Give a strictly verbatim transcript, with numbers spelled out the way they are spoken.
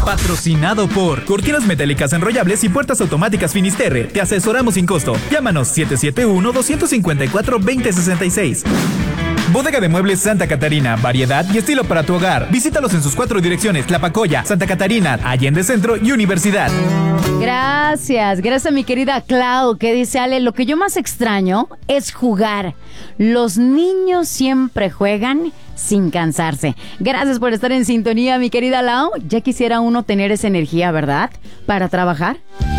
Patrocinado por Cortinas Metálicas Enrollables y Puertas Automáticas Finisterre. Te asesoramos sin costo. Llámanos siete siete uno, dos cinco cuatro, dos cero seis seis. Bodega de Muebles Santa Catarina, variedad y estilo para tu hogar. Visítalos en sus cuatro direcciones: Tlapacoya, Santa Catarina, Allende Centro y Universidad. Gracias, gracias a mi querida Clau, que dice: Ale, lo que yo más extraño es jugar. Los niños siempre juegan sin cansarse. Gracias por estar en sintonía, mi querida Lau. Ya quisiera uno tener esa energía, ¿verdad? Para trabajar.